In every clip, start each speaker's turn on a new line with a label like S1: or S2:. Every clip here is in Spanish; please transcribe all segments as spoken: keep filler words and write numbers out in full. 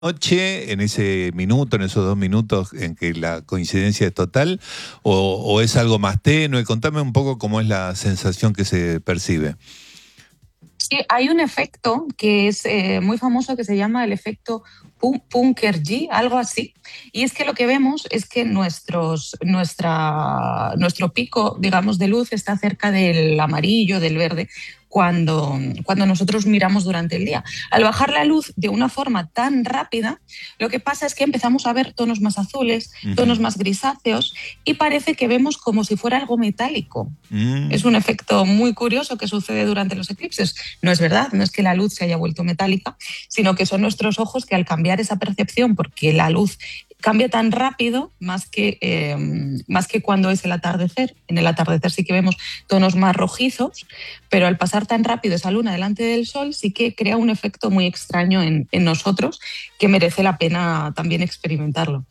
S1: noche, en ese minuto, en esos dos minutos en que la coincidencia es total, o, o es algo más tenue? Contame un poco cómo es la sensación que se percibe.
S2: Sí, hay un efecto que es eh, muy famoso que se llama el efecto Punker-G, algo así. Y es que lo que vemos es que nuestros, nuestra, nuestro pico, digamos, de luz está cerca del amarillo, del verde, cuando, cuando nosotros miramos durante el día. Al bajar la luz de una forma tan rápida, lo que pasa es que empezamos a ver tonos más azules, uh-huh. tonos más grisáceos, y parece que vemos como si fuera algo metálico. Mm. Es un efecto muy curioso que sucede durante los eclipses. No es verdad, no es que la luz se haya vuelto metálica, sino que son nuestros ojos que al cambiar esa percepción, porque la luz cambia tan rápido, más que, eh, más que cuando es el atardecer. En el atardecer sí que vemos tonos más rojizos, pero al pasar tan rápido esa luna delante del sol sí que crea un efecto muy extraño en, en nosotros que merece la pena también experimentarlo.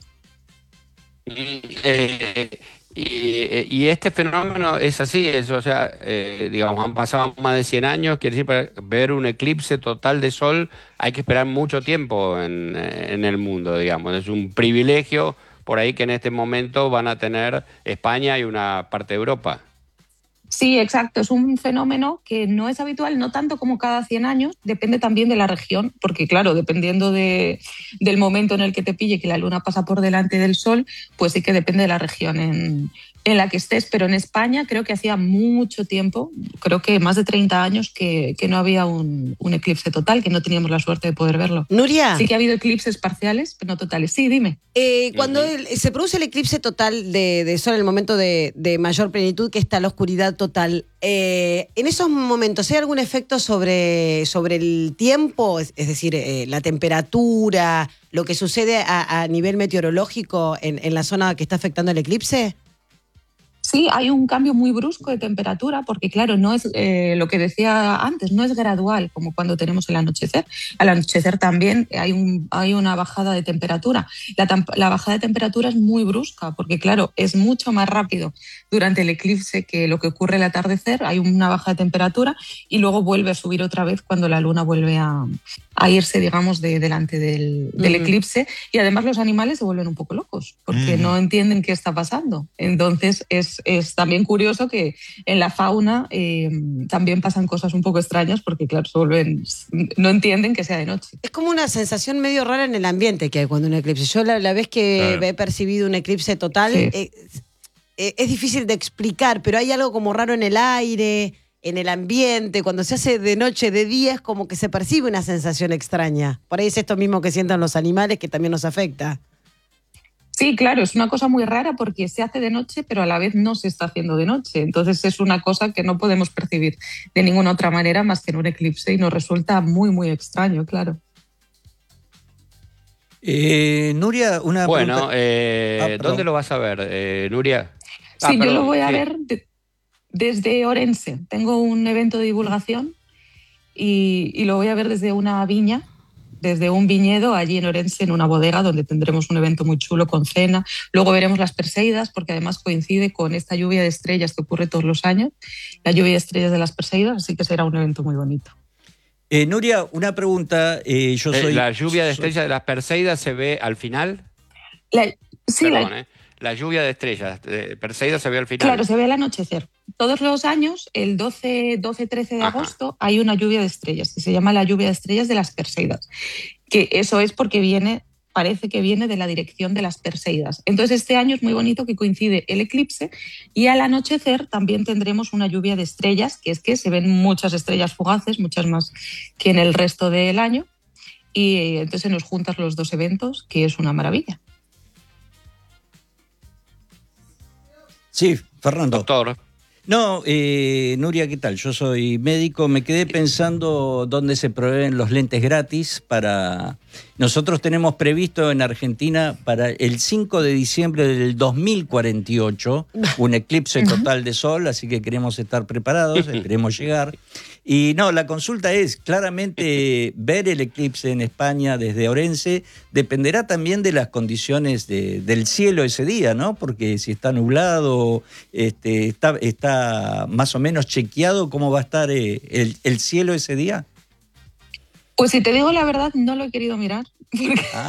S3: Eh, y, y este fenómeno es así, es, o sea, eh, digamos, han pasado más de cien años, quiere decir, para ver un eclipse total de sol hay que esperar mucho tiempo en, en el mundo, digamos, es un privilegio por ahí que en este momento van a tener España y una parte de Europa.
S2: Sí, exacto. Es un fenómeno que no es habitual, no tanto como cada cien años, depende también de la región, porque claro, dependiendo de, del momento en el que te pille que la luna pasa por delante del sol, pues sí que depende de la región en, en la que estés. Pero en España creo que hacía mucho tiempo, creo que más de treinta años, que, que no había un, un eclipse total, que no teníamos la suerte de poder verlo.
S4: Nuria.
S2: Sí que ha habido eclipses parciales, pero no totales. Sí, dime.
S4: Eh, cuando el, se produce el eclipse total de, de sol, el momento de, de mayor plenitud, que está la oscuridad total, eh, ¿en esos momentos hay algún efecto sobre, sobre el tiempo? Es, es decir, eh, la temperatura, lo que sucede a, a nivel meteorológico en, en la zona que está afectando el eclipse.
S2: Sí, hay un cambio muy brusco de temperatura porque, claro, no es eh, lo que decía antes, no es gradual como cuando tenemos el anochecer. Al anochecer también hay, un, hay una bajada de temperatura. La, la bajada de temperatura es muy brusca porque, claro, es mucho más rápido durante el eclipse que lo que ocurre al atardecer. Hay una baja de temperatura y luego vuelve a subir otra vez cuando la luna vuelve a, a irse, digamos, de, delante del, del uh-huh. eclipse. Y además los animales se vuelven un poco locos porque uh-huh. no entienden qué está pasando. Entonces es Es también curioso que en la fauna eh, también pasan cosas un poco extrañas porque, claro, se vuelven, no entienden que sea de noche.
S4: Es como una sensación medio rara en el ambiente que hay cuando un eclipse. Yo la, la vez que claro. he percibido un eclipse total, sí. eh, eh, es difícil de explicar, pero hay algo como raro en el aire, en el ambiente. Cuando se hace de noche, de día, es como que se percibe una sensación extraña. Por ahí es esto mismo que sientan los animales que también nos afecta.
S2: Sí, claro, es una cosa muy rara porque se hace de noche, pero a la vez no se está haciendo de noche. Entonces es una cosa que no podemos percibir de ninguna otra manera más que en un eclipse y nos resulta muy, muy extraño, claro.
S5: Eh, Nuria, una
S3: bueno,
S5: pregunta.
S3: Eh, ah, ¿dónde lo vas a ver, eh, Nuria?
S2: Ah, sí, perdón, yo lo voy a sí. ver de, desde Orense. Tengo un evento de divulgación y, y lo voy a ver desde una viña. Desde un viñedo allí en Orense, en una bodega, donde tendremos un evento muy chulo con cena. Luego veremos las Perseidas, porque además coincide con esta lluvia de estrellas que ocurre todos los años, la lluvia de estrellas de las Perseidas, así que será un evento muy bonito.
S5: Eh, Nuria, una pregunta. Eh, yo soy,
S3: ¿La lluvia de estrellas
S5: soy...
S3: de las Perseidas se ve al final?
S2: La, sí,
S3: Perdón,
S2: la...
S3: ¿eh? La lluvia de estrellas de Perseidas se ve al final.
S2: Claro, se ve al anochecer. Todos los años, el doce trece de Ajá. agosto, hay una lluvia de estrellas que se llama la lluvia de estrellas de las Perseidas. Que eso es porque viene, parece que viene de la dirección de las Perseidas. Entonces este año es muy bonito que coincide el eclipse y al anochecer también tendremos una lluvia de estrellas, que es que se ven muchas estrellas fugaces, muchas más que en el resto del año, y entonces nos juntan los dos eventos, que es una maravilla.
S5: Sí, Fernando.
S3: Doctor.
S5: No, eh, Nuria, ¿qué tal? Yo soy médico, me quedé pensando dónde se proveen los lentes gratis para... Nosotros tenemos previsto en Argentina para el cinco de diciembre del dos mil cuarenta y ocho un eclipse total de sol, así que queremos estar preparados, esperemos llegar. Y no, la consulta es, claramente ver el eclipse en España desde Orense dependerá también de las condiciones de, del cielo ese día, ¿no? Porque si está nublado, este, está, está más o menos chequeado cómo va a estar eh, el, el cielo ese día.
S2: Pues si te digo la verdad, no lo he querido mirar.